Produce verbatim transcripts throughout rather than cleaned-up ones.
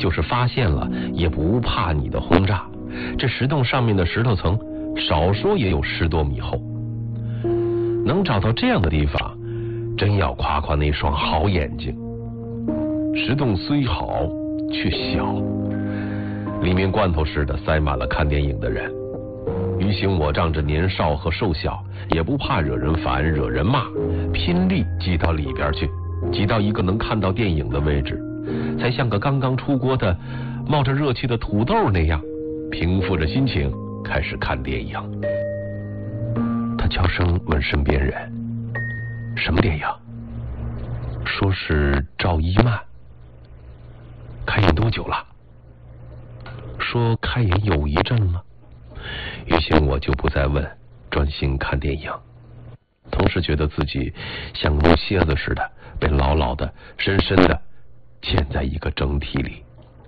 就是发现了也不怕你的轰炸。这石洞上面的石头层少说也有十多米厚，能找到这样的地方，真要夸夸那双好眼睛。石洞虽好却小，里面罐头似的塞满了看电影的人。于行我仗着年少和瘦小，也不怕惹人烦惹人骂，拼力挤到里边去，挤到一个能看到电影的位置，才像个刚刚出锅的冒着热气的土豆那样，平复着心情开始看电影。他悄声问身边人：什么电影？说是赵一曼。开演多久了？说开演有一阵了。于行我就不再问，专心看电影，同时觉得自己像撸蝎子似的，被牢牢的深深的嵌在一个整体里。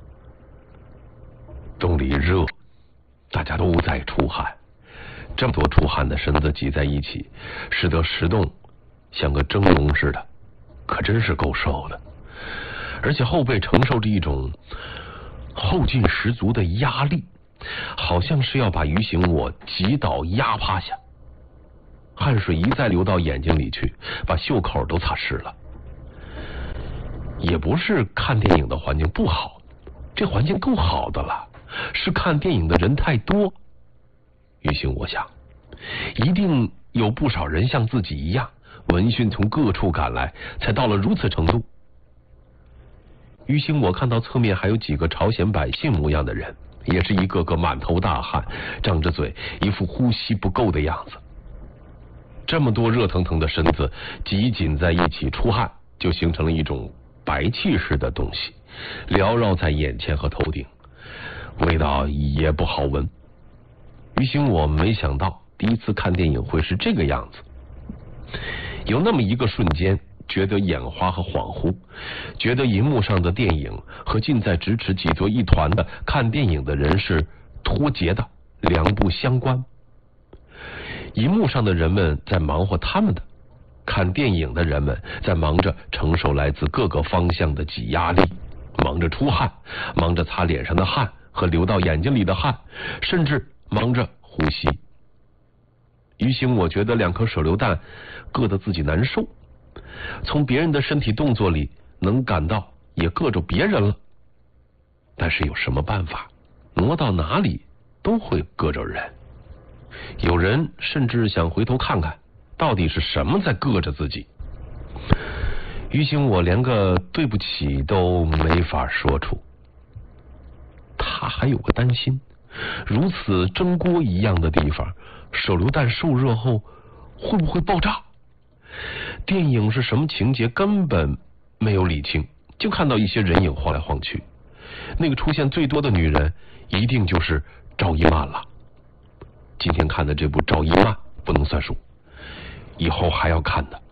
洞里热，大家都在出汗，这么多出汗的身子挤在一起，使得石洞像个蒸笼似的，可真是够受的。而且后背承受着一种后劲十足的压力，好像是要把于行我挤倒压趴下。汗水一再流到眼睛里去，把袖口都擦湿了。也不是看电影的环境不好，这环境够好的了，是看电影的人太多。于行我想，一定有不少人像自己一样，闻讯从各处赶来，才到了如此程度。于行我看到侧面还有几个朝鲜百姓模样的人，也是一个个满头大汗，张着嘴，一副呼吸不够的样子。这么多热腾腾的身子挤紧在一起出汗，就形成了一种白气似的东西，缭绕在眼前和头顶，味道也不好闻。于行我没想到第一次看电影会是这个样子，有那么一个瞬间觉得眼花和恍惚，觉得荧幕上的电影和近在咫尺挤作一团的看电影的人是脱节的，两不相关。荧幕上的人们在忙活他们的，看电影的人们在忙着承受来自各个方向的挤压力，忙着出汗，忙着擦脸上的汗和流到眼睛里的汗，甚至忙着呼吸。于行我觉得两颗手榴弹硌得自己难受，从别人的身体动作里能感到也硌着别人了，但是有什么办法，挪到哪里都会硌着人。有人甚至想回头看看到底是什么在硌着自己。于行我连个对不起都没法说出。他还有个担心，如此蒸锅一样的地方，手榴弹受热后会不会爆炸？电影是什么情节根本没有理清，就看到一些人影晃来晃去。那个出现最多的女人一定就是赵一曼了。今天看的这部赵一曼不能算数，以后还要看的。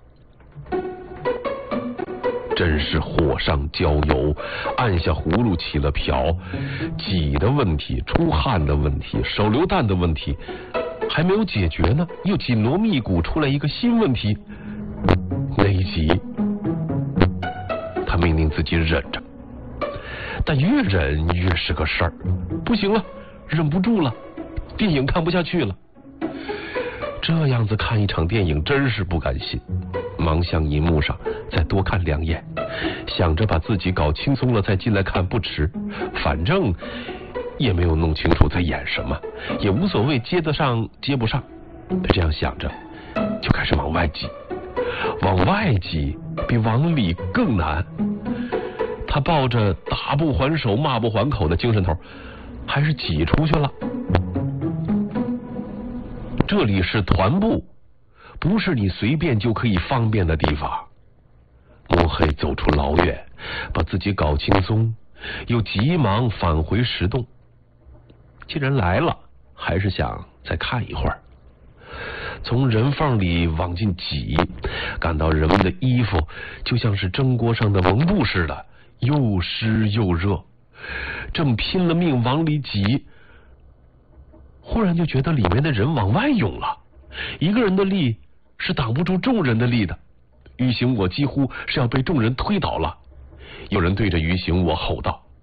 真是火上浇油，按下葫芦起了瓢，挤的问题，出汗的问题，手榴弹的问题还没有解决呢，又紧锣密鼓出来一个新问题。那一集他命令自己忍着，但越忍越是个事儿，不行了，忍不住了，电影看不下去了。这样子看一场电影真是不甘心，忙向银幕上再多看两眼，想着把自己搞轻松了再进来看不迟，反正也没有弄清楚在演什么，也无所谓接得上接不上。这样想着就开始往外挤，往外挤比往里更难。他抱着打不还手骂不还口的精神头，还是挤出去了。这里是团部，不是你随便就可以方便的地方。摸黑走出老远，把自己搞轻松，又急忙返回石洞。既然来了，还是想再看一会儿。从人缝里往进挤，感到人们的衣服就像是蒸锅上的蒙布似的，又湿又热，正拼了命往里挤，忽然就觉得里面的人往外涌了，一个人的力是挡不住众人的力的。于行我几乎是要被众人推倒了。有人对着于行我吼道：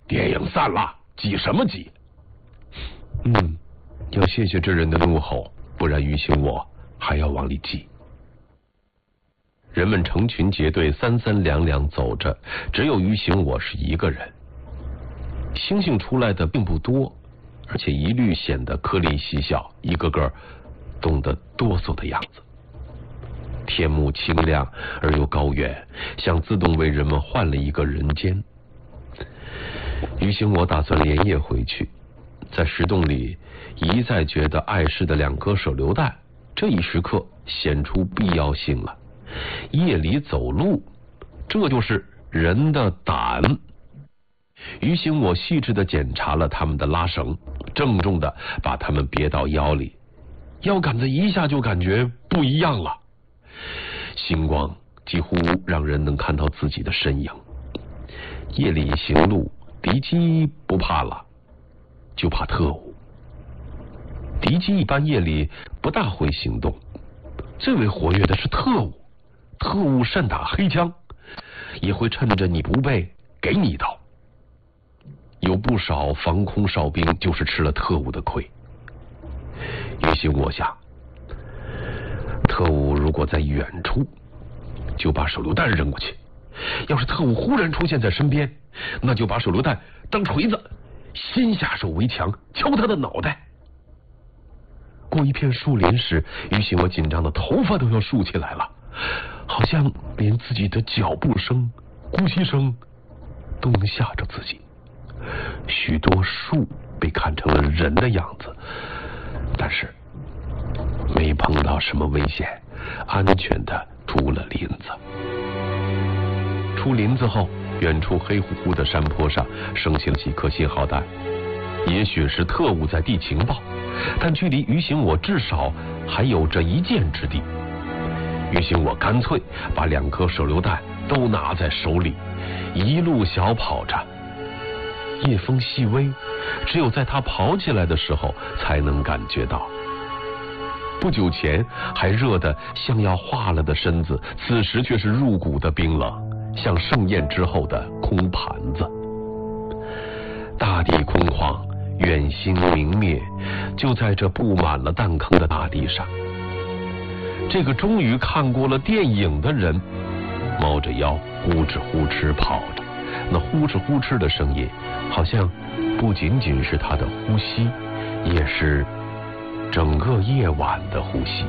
电影散了，急什么急？嗯，要谢谢这人的怒吼，不然于行我还要往里挤。人们成群结队，三三两两走着，只有于行我是一个人。星星出来的并不多，而且一律显得颗粒细小，一个个冻得哆嗦的样子。天幕清亮而又高远，像自动为人们换了一个人间。于行我打算连夜回去，在石洞里一再觉得碍事的两颗手榴弹，这一时刻显出必要性了。夜里走路，这就是人的胆。于行我细致地检查了他们的拉绳，郑重地把他们别到腰里，腰杆子一下就感觉不一样了，星光几乎让人能看到自己的身影。夜里行路，敌机不怕了，就怕特务。敌机一般夜里不大会行动，最为活跃的是特务。特务善打黑枪，也会趁着你不备给你一刀。有不少防空哨兵就是吃了特务的亏。于行我想，特务如果在远处，就把手榴弹扔过去；要是特务忽然出现在身边，那就把手榴弹当锤子，先下手为强，敲他的脑袋。过一片树林时，于行我紧张的头发都要竖起来了，好像连自己的脚步声、呼吸声都能吓着自己。许多树被看成了人的样子，但是没碰到什么危险，安全的出了林子。出林子后，远处黑乎乎的山坡上升起了几颗信号弹，也许是特务在递情报，但距离于行我至少还有着一箭之地。于行我干脆把两颗手榴弹都拿在手里，一路小跑着。夜风细微，只有在他跑起来的时候才能感觉到。不久前还热得像要化了的身子，此时却是入骨的冰冷，像盛宴之后的空盘子。大地空旷，远星明灭，就在这布满了弹坑的大地上。这个终于看过了电影的人，猫着腰呼哧呼哧跑着，那呼哧呼哧的声音，好像不仅仅是他的呼吸，也是整个夜晚的呼吸。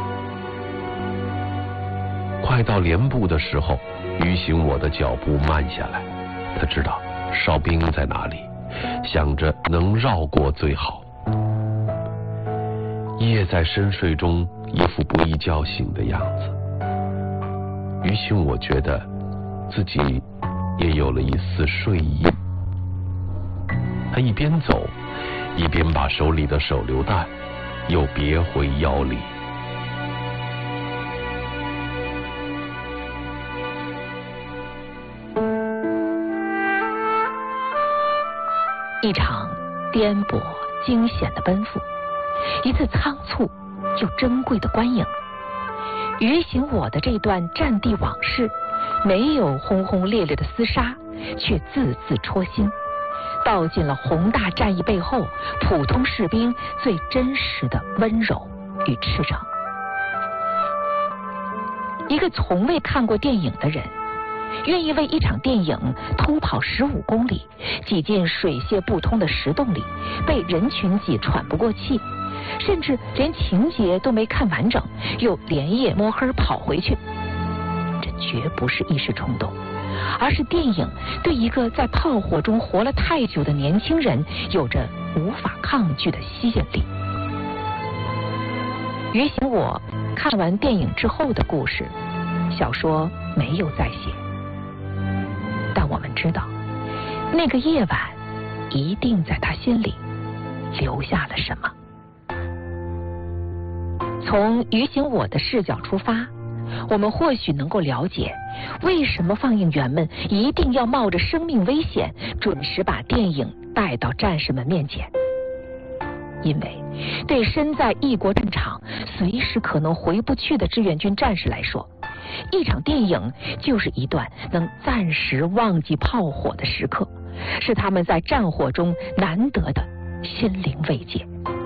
快到连部的时候，于行我的脚步慢下来，他知道哨兵在哪里，想着能绕过最好。夜在深睡中，一副不易叫醒的样子。于行我觉得自己也有了一丝睡意。他一边走，一边把手里的手榴弹又别回腰里。 一场颠簸惊险的奔赴，一次仓促又珍贵的观影。于行我的这段战地往事，没有轰轰烈烈的厮杀，却字字戳心，道尽了宏大战役背后普通士兵最真实的温柔与赤诚。一个从未看过电影的人，愿意为一场电影偷跑十五公里，挤进水泄不通的石洞里，被人群挤喘不过气，甚至连情节都没看完整，又连夜摸黑跑回去。这绝不是一时冲动，而是电影对一个在炮火中活了太久的年轻人有着无法抗拒的吸引力。于行我看完电影之后的故事，小说没有再写，但我们知道，那个夜晚一定在他心里留下了什么。从于行我的视角出发，我们或许能够了解，为什么放映员们一定要冒着生命危险，准时把电影带到战士们面前。因为对身在异国战场、随时可能回不去的志愿军战士来说，一场电影就是一段能暂时忘记炮火的时刻， 是他们在战火中难得的心灵慰藉。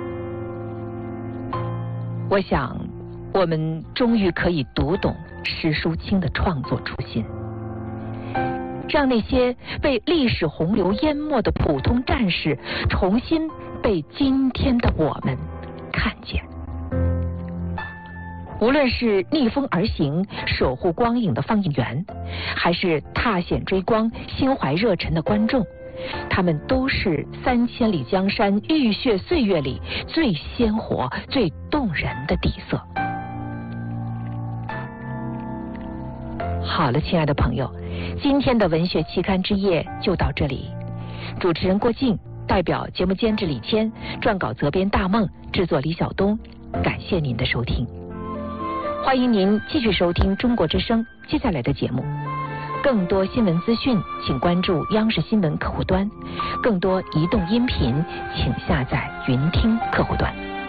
我想，我们终于可以读懂石淑清的创作初心，让那些被历史洪流淹没的普通战士，重新被今天的我们看见。无论是逆风而行、守护光影的放映员，还是踏险追光、心怀热忱的观众，他们都是三千里江山浴血岁月里最鲜活、最动人的底色。好了，亲爱的朋友，今天的文学期刊之夜就到这里。主持人郭靖，代表节目监制李谦，撰稿责编大梦，制作李晓东，感谢您的收听。欢迎您继续收听中国之声接下来的节目。更多新闻资讯，请关注央视新闻客户端；更多移动音频，请下载云听客户端。